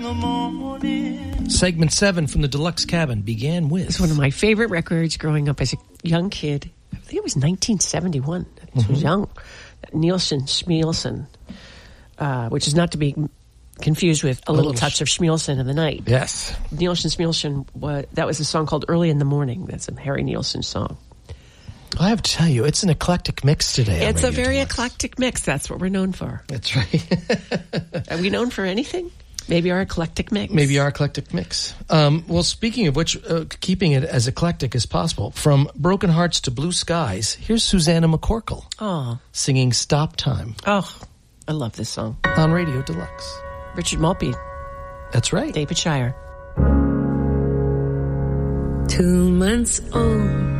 the morning. Segment 7 from the Deluxe Cabin began with... It's one of my favorite records growing up as a young kid. I think it was 1971. It was young. Nielsen Schmielsen, which is not to be confused with A Little Touch of Schmielsen in the Night. Yes. Nielsen Schmielsen, that was a song called Early in the Morning. That's a Harry Nielsen song. I have to tell you, it's an eclectic mix today. It's a very eclectic mix. That's what we're known for. That's right. Are we known for anything? Maybe our eclectic mix. Maybe our eclectic mix. Well, speaking of which, keeping it as eclectic as possible, from Broken Hearts to Blue Skies, here's Susanna McCorkle singing Stop Time. Oh, I love this song. On Radio Deluxe. Richard Maltby. That's right. David Shire. 2 months old,